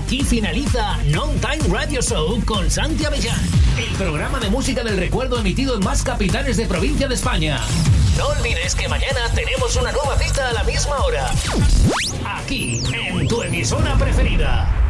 Aquí finaliza Non Time Radio Show con Santi Avellán, el programa de música del recuerdo emitido en más capitales de provincia de España. No olvides que mañana tenemos una nueva cita a la misma hora. Aquí, en tu emisora preferida.